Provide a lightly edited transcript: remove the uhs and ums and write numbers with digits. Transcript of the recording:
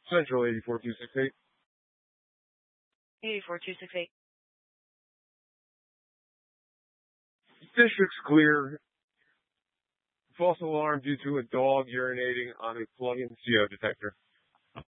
Central 84268. 84268. District's clear. False alarm due to a dog urinating on a plug-in CO detector.